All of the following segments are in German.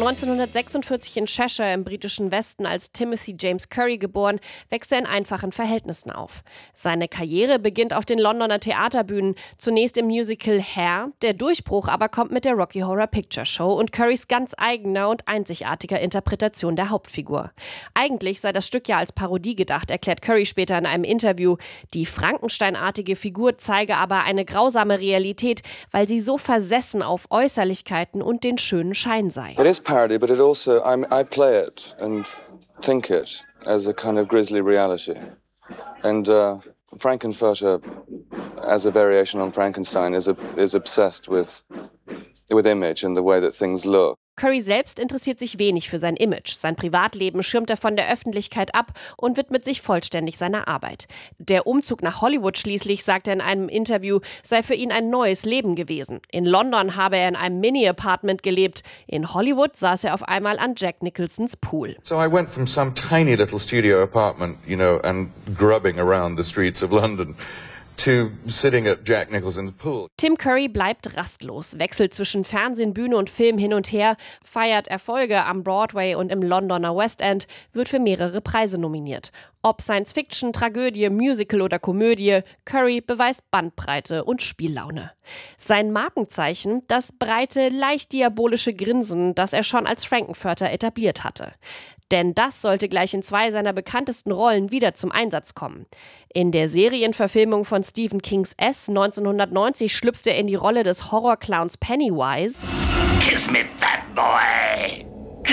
1946 in Cheshire im britischen Westen als Timothy James Curry geboren, wächst er in einfachen Verhältnissen auf. Seine Karriere beginnt auf den Londoner Theaterbühnen, zunächst im Musical Hair. Der Durchbruch aber kommt mit der Rocky Horror Picture Show und Currys ganz eigener und einzigartiger Interpretation der Hauptfigur. Eigentlich sei das Stück ja als Parodie gedacht, erklärt Curry später in einem Interview. Die Frankensteinartige Figur zeige aber eine grausame Realität, weil sie so versessen auf Äußerlichkeiten und den schönen Schein sei. It is parody, but it also I play it and think it as a kind of grisly reality. And Frankenfurter, as a variation on Frankenstein, is obsessed with image and the way that things look. Curry selbst interessiert sich wenig für sein Image. Sein Privatleben schirmt er von der Öffentlichkeit ab und widmet sich vollständig seiner Arbeit. Der Umzug nach Hollywood schließlich, sagt er in einem Interview, sei für ihn ein neues Leben gewesen. In London habe er in einem Mini-Apartment gelebt. In Hollywood saß er auf einmal an Jack Nicholsons Pool. So I went from some tiny little studio apartment, and grubbing around the streets of London, to sitting at Jack Nicholson's pool. Tim Curry bleibt rastlos, wechselt zwischen Fernsehen, Bühne und Film hin und her, feiert Erfolge am Broadway und im Londoner West End, wird für mehrere Preise nominiert. Ob Science-Fiction, Tragödie, Musical oder Komödie, Curry beweist Bandbreite und Spiellaune. Sein Markenzeichen, das breite, leicht diabolische Grinsen, das er schon als Frankenfurter etabliert hatte. Denn das sollte gleich in 2 seiner bekanntesten Rollen wieder zum Einsatz kommen. In der Serienverfilmung von Stephen Kings S 1990 schlüpft er in die Rolle des Horrorclowns Pennywise. Kiss me, fat boy!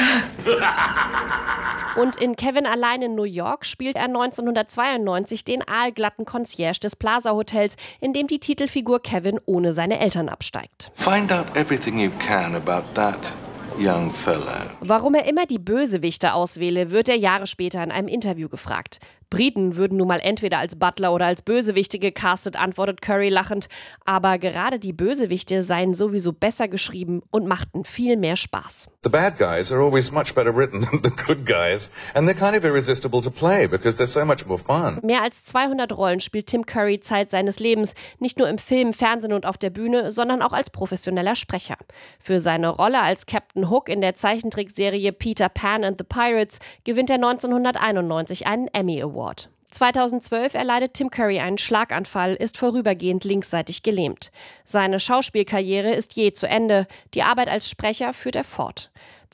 Und in Kevin allein in New York spielt er 1992 den aalglatten Concierge des Plaza Hotels, in dem die Titelfigur Kevin ohne seine Eltern absteigt. Find out everything you can about that young fellow. Warum er immer die Bösewichte auswähle, wird er Jahre später in einem Interview gefragt. Briten würden nun mal entweder als Butler oder als Bösewichte gecastet, antwortet Curry lachend. Aber gerade die Bösewichte seien sowieso besser geschrieben und machten viel mehr Spaß. The bad guys are always much better written than the good guys, and they're kind of irresistible to play because they're so much more fun. Mehr als 200 Rollen spielt Tim Curry Zeit seines Lebens, nicht nur im Film, Fernsehen und auf der Bühne, sondern auch als professioneller Sprecher. Für seine Rolle als Captain Hook in der Zeichentrickserie Peter Pan and the Pirates gewinnt er 1991 einen Emmy Award. 2012 erleidet Tim Curry einen Schlaganfall, ist vorübergehend linksseitig gelähmt. Seine Schauspielkarriere ist jäh zu Ende, die Arbeit als Sprecher führt er fort.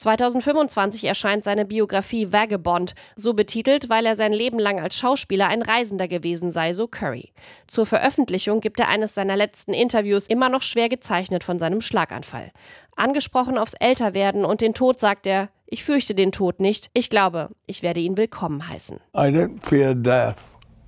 2025 erscheint seine Biografie Vagabond, so betitelt, weil er sein Leben lang als Schauspieler ein Reisender gewesen sei, so Curry. Zur Veröffentlichung gibt er eines seiner letzten Interviews, immer noch schwer gezeichnet von seinem Schlaganfall. Angesprochen aufs Älterwerden und den Tod sagt er: Ich fürchte den Tod nicht. Ich glaube, ich werde ihn willkommen heißen. I don't fear death.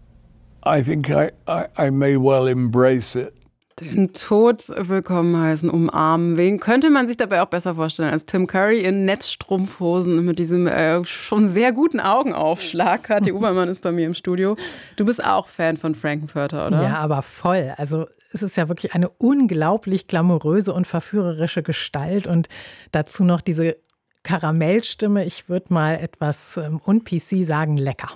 I think I may well embrace it. Den Tod willkommen heißen, umarmen. Wen könnte man sich dabei auch besser vorstellen als Tim Curry in Netzstrumpfhosen mit diesem schon sehr guten Augenaufschlag? Kathi Obermann ist bei mir im Studio. Du bist auch Fan von Frankenfurter, oder? Ja, aber voll. Also es ist ja wirklich eine unglaublich glamouröse und verführerische Gestalt und dazu noch diese Karamellstimme. Ich würde mal etwas un-PC sagen, lecker.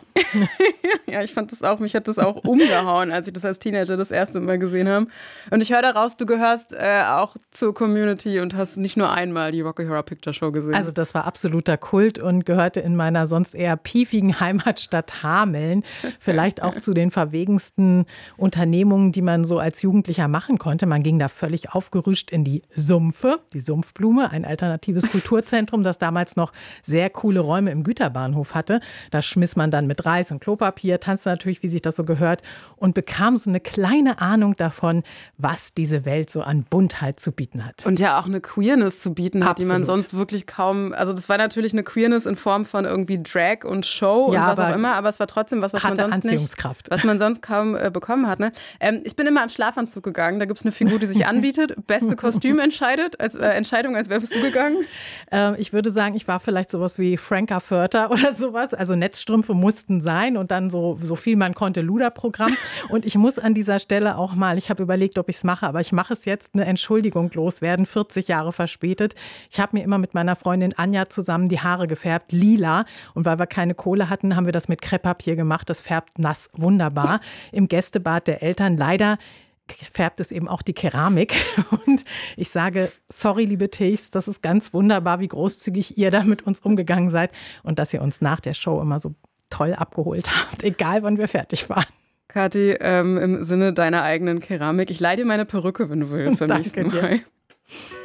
Ja, ich fand das auch, mich hat das auch umgehauen, als ich das als Teenager das erste Mal gesehen habe. Und ich höre daraus, du gehörst auch zur Community und hast nicht nur einmal die Rocky Horror Picture Show gesehen. Also das war absoluter Kult und gehörte in meiner sonst eher piefigen Heimatstadt Hameln vielleicht auch zu den verwegensten Unternehmungen, die man so als Jugendlicher machen konnte. Man ging da völlig aufgerüscht in die Sumpfe, die Sumpfblume, ein alternatives Kulturzentrum, das damals noch sehr coole Räume im Güterbahnhof hatte. Da schmiss man dann mit Reis und Klopapier, tanzte natürlich, wie sich das so gehört, und bekam so eine kleine Ahnung davon, was diese Welt so an Buntheit zu bieten hat. Und ja auch eine Queerness zu bieten hat, Absolut. Die man sonst wirklich kaum, also das war natürlich eine Queerness in Form von irgendwie Drag und Show ja, und was auch immer, aber es war trotzdem was man sonst Anziehungskraft. Was man sonst kaum bekommen hat. Ne? Ich bin immer im Schlafanzug gegangen, da gibt es eine Figur, die sich anbietet, beste Kostüm entscheidet, als Entscheidung, als wer bist du gegangen? Ich würde sagen, ich war vielleicht sowas wie Frankenfurter oder sowas, also Netzstrümpfe mussten sein und dann so viel man konnte Luderprogramm. Und ich muss an dieser Stelle auch mal, ich habe überlegt, ob ich es mache, aber ich mache es jetzt, eine Entschuldigung loswerden, 40 Jahre verspätet. Ich habe mir immer mit meiner Freundin Anja zusammen die Haare gefärbt, lila. Und weil wir keine Kohle hatten, haben wir das mit Krepppapier gemacht. Das färbt nass, wunderbar. Im Gästebad der Eltern leider färbt es eben auch die Keramik. Und ich sage, sorry, liebe Tees, das ist ganz wunderbar, wie großzügig ihr da mit uns umgegangen seid und dass ihr uns nach der Show immer so toll abgeholt habt, egal wann wir fertig waren. Kathi, im Sinne deiner eigenen Keramik, ich leihe dir meine Perücke, wenn du willst, beim nächsten Mal. Dir.